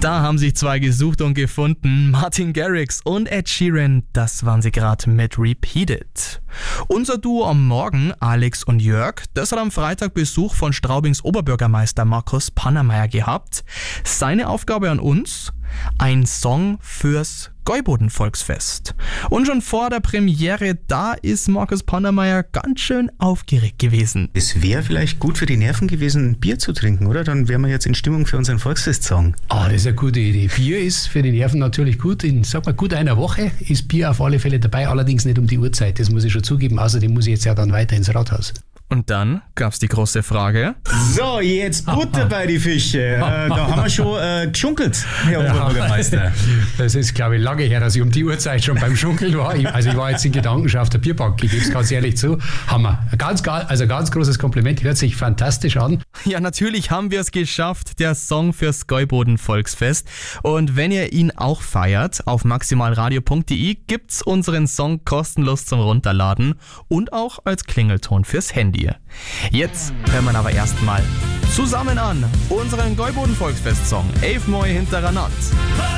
Da haben sich zwei gesucht und gefunden. Martin Garrix und Ed Sheeran, das waren sie gerade mit Repeated. Unser Duo am Morgen, Alex und Jörg, das hat am Freitag Besuch von Straubings Oberbürgermeister Markus Pannermeier gehabt. Seine Aufgabe an uns? Ein Song fürs Gäuboden-Volksfest. Und schon vor der Premiere, da ist Markus Pannermeier ganz schön aufgeregt gewesen. Es wäre vielleicht gut für die Nerven gewesen, ein Bier zu trinken, oder? Dann wären wir jetzt in Stimmung für unseren Volksfest-Song. Das ist eine gute Idee. Bier ist für die Nerven natürlich gut. In, sag mal, gut einer Woche ist Bier auf alle Fälle dabei, allerdings nicht um die Uhrzeit. Das muss ich schon zugeben. Außerdem muss ich jetzt ja dann weiter ins Rathaus. Und dann gab's die große Frage. So, jetzt Butter bei die Fische. Da haben wir schon geschunkelt, Herr Oberbürgermeister. Das ist, glaube ich, lange her, dass ich um die Uhrzeit schon beim Schunkeln war. Ich war jetzt in Gedanken schon auf der Bierbank. Ich gebe es ganz ehrlich zu. Hammer. Ganz großes Kompliment. Hört sich fantastisch an. Ja, natürlich haben wir es geschafft. Der Song fürs Gäuboden-Volksfest. Und wenn ihr ihn auch feiert, auf maximalradio.de gibt's unseren Song kostenlos zum Runterladen und auch als Klingelton fürs Handy. Jetzt hören wir aber erstmal zusammen an unseren Gäuboden-Volksfest-Song 11 Mal hintereinander.